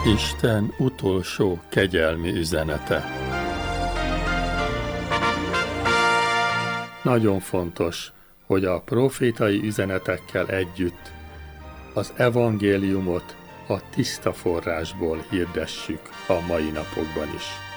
Isten utolsó kegyelmi üzenete. Nagyon fontos, hogy a profétai üzenetekkel együtt az evangéliumot a tiszta forrásból hirdessük a mai napokban is.